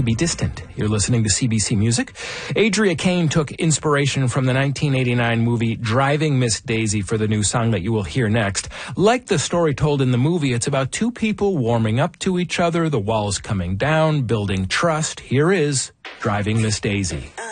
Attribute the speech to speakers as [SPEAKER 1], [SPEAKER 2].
[SPEAKER 1] be distant. You're listening to CBC Music. Adria Kane took inspiration from the 1989 movie Driving Miss Daisy for the new song that you will hear next. Like the story told in the movie, it's about two people warming up to each other, the walls coming down, building trust. Here is Driving Miss Daisy.